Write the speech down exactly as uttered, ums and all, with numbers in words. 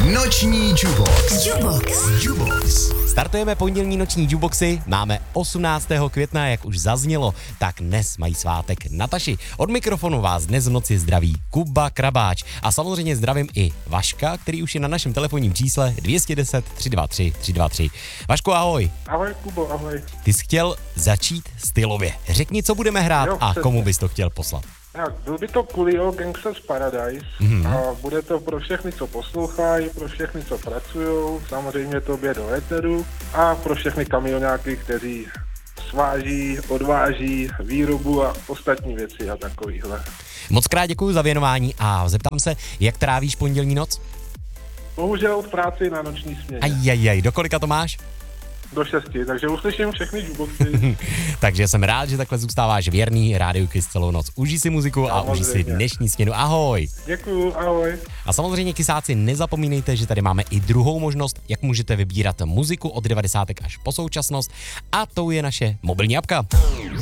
Noční Jubox. Jubox. Jubox. Startujeme pondělní noční Juboxy, máme osmnáctého května, jak už zaznělo, tak dnes mají svátek Nataši. Od mikrofonu vás dnes v noci zdraví Kuba Krabáč a samozřejmě zdravím i Vaška, který už je na našem telefonním čísle dvě stě deset tři dva tři tři dva tři. Vašku, ahoj. Ahoj, Kubo, ahoj. Ty jsi chtěl začít stylově. Řekni, co budeme hrát Jo, a přesně. komu bys to chtěl poslat. Tak, byl by to Coolio Gangsters Paradise mm-hmm. a bude to pro všechny, co poslouchají, pro všechny, co pracují, samozřejmě tobě do éteru a pro všechny kamionáky, kteří sváží, odváží výrobu a ostatní věci a takovýhle. Moc krát děkuji za věnování a zeptám se, jak trávíš pondělní noc? Bohužel v práci na noční směně. Ajajaj, do kolika to máš? Do šesti, takže uslyším všechny Juboxy. Takže jsem rád, že takhle zůstáváš věrný Rádiu Kiss celou noc. Užij si muziku a užij si dnešní směnu. Ahoj. Děkuju, ahoj. A samozřejmě, kysáci, nezapomínejte, že tady máme i druhou možnost, jak můžete vybírat muziku od devadesátek až po současnost, a to je naše mobilní apka.